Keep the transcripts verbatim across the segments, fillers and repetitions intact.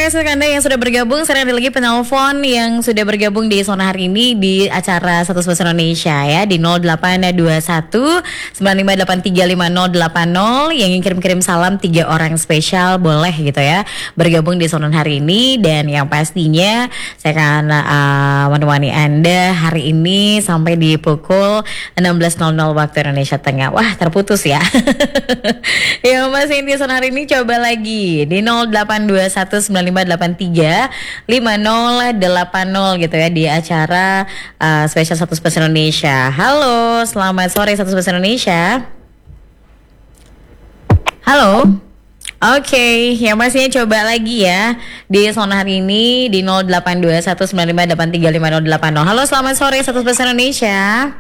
kasih Anda yang sudah bergabung. Sekarang ada lagi penelpon yang sudah bergabung di Zona hari ini di acara Satu Bahasa Indonesia ya, di nol delapan dua satu sembilan lima delapan tiga lima nol delapan nol. Yang ingin kirim-kirim salam tiga orang spesial boleh gitu ya, bergabung di Zona hari ini. Dan yang pastinya saya akan uh, menemani Anda hari ini sampai di pukul enam belas nol nol waktu Indonesia Tengah. Wah, terputus ya. Yang masih di Zona hari ini coba lagi di nol delapan dua satu sembilan lima delapan tiga lima nol delapan nol gitu ya, di acara uh, spesial Satu Bahasa Indonesia. Halo, selamat sore Satu Bahasa Indonesia. Halo. Oke, okay, yang pastinya coba lagi ya di Zona hari ini di nol delapan dua satu sembilan lima delapan tiga lima nol delapan nol. Halo, selamat sore Satu Bahasa Indonesia.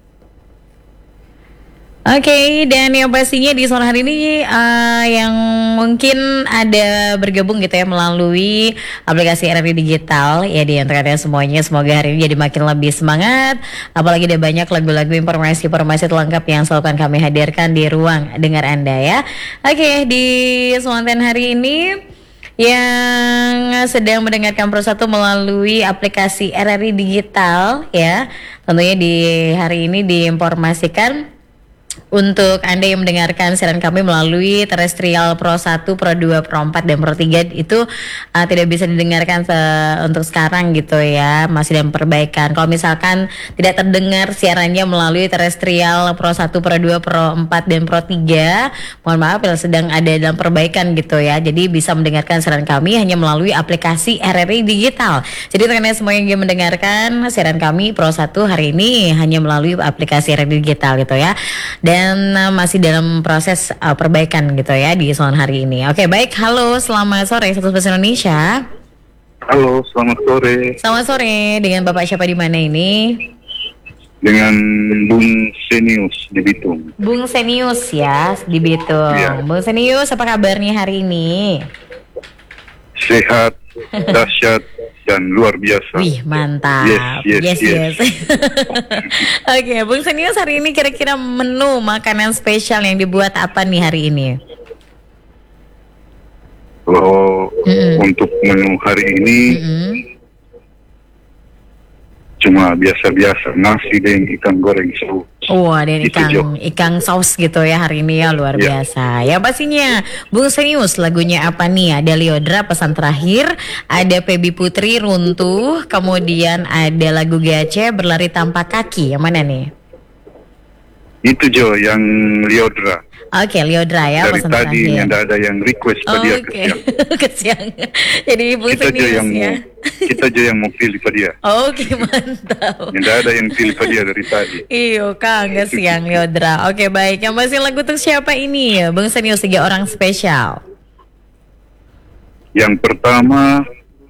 Oke, okay, dan yang pastinya di Zona hari ini uh, yang mungkin ada bergabung gitu ya melalui aplikasi R R I Digital ya, di antaranya semuanya semoga hari ini jadi makin lebih semangat, apalagi ada banyak lagu-lagu informasi-informasi terlengkap yang selalu akan kami hadirkan di ruang dengar Anda ya. Oke, okay, di Suanten hari ini yang sedang mendengarkan Pro satu melalui aplikasi R R I Digital ya, tentunya di hari ini diinformasikan untuk Anda yang mendengarkan siaran kami melalui terestrial Pro satu, Pro dua, Pro empat, dan Pro tiga itu uh, tidak bisa didengarkan se- untuk sekarang gitu ya, masih dalam perbaikan. Kalau misalkan tidak terdengar siarannya melalui terestrial Pro satu, Pro dua, Pro empat, dan Pro tiga, mohon maaf ya, sedang ada dalam perbaikan gitu ya. Jadi bisa mendengarkan siaran kami hanya melalui aplikasi R R I Digital. Jadi teman-teman semua yang ingin mendengarkan siaran kami Pro satu hari ini hanya melalui aplikasi R R I Digital gitu ya. Dan uh, masih dalam proses uh, perbaikan gitu ya di Zona hari ini. Oke, baik. Halo, selamat sore Satu Bahasa Indonesia. Halo, selamat sore. Selamat sore. Dengan Bapak siapa di mana ini? Dengan Bung Senius di Bitung. Bung Senius ya, di Bitung. Ya. Bung Senius, apa kabarnya hari ini? Sehat, dahsyat, dan luar biasa. Wih, mantap. Yes, yes, yes. yes. Oke, Bung Senius, hari ini kira-kira menu makanan spesial yang dibuat apa nih hari ini? Kalau Mm-mm. untuk menu hari ini Mm-mm. cuma biasa-biasa, nasi dan ikan goreng saus. Oh, ada Itu, ikan Jo. ikan saus gitu ya hari ini ya, luar Ya. biasa. Ya pastinya Bung Senius, lagunya apa nih? Ada Liodra Pesan Terakhir, ada Pebi Putri Runtuh, kemudian ada lagu G A C Berlari Tanpa Kaki. Yang mana nih? Itu Jo, yang Liodra. Oke, Liodra ya, Dari Pesan tadi Terakhir. ada ada yang request Oh, pada dia oke, ke siang. kesiang. Jadi Bung Kita Jo Senius yang ya. mau, kita Jo yang mau pilih pada dia. Oke, mantap. Tidak ada yang pilih pada dia dari tadi. Iyo, Kang, kesiang Liodra. Oke, baik. Yang masih lagu untuk siapa ini? Bung Senius, tiga orang spesial. Yang pertama,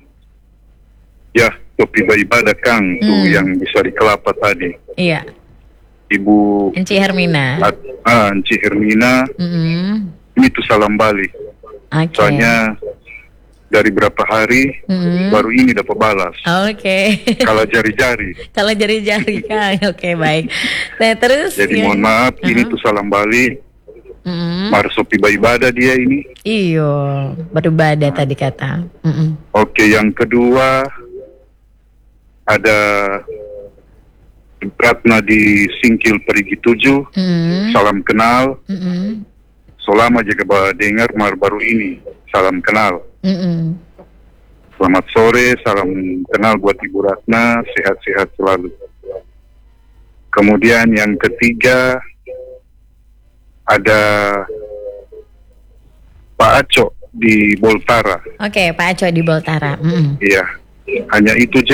ya Topi Baibada Kang, Hmm. tuh yang bisa di Kelapa tadi. Iya, Ibu Enci Hermina. At, ah, Enci Hermina, Mm-mm. ini tuh salam balik. Oke. Soalnya dari berapa hari Mm-mm. baru ini dapat balas. Oke. Kalau jari-jari. Kalau jari-jari Kang. Oke, baik. Nah, terus Jadi yang- mohon maaf, ini Uh-huh. tuh salam balik. Mm-mm. Marsopi Baibada dia ini. Iyo, beribadah tadi kata. Mm-mm. Oke, yang kedua ada Ratna di Singkil Perigi Tujuh. Mm-mm. Salam kenal. Mm-mm. Selama jaga bawa dengar mar baru ini. Salam kenal. Mm-mm. Selamat sore, salam kenal buat Ibu Ratna, sehat-sehat selalu. Kemudian yang ketiga ada Pak Aco di Boltara. Oke, Pak Aco di Boltara. Mm-mm. Iya, hanya itu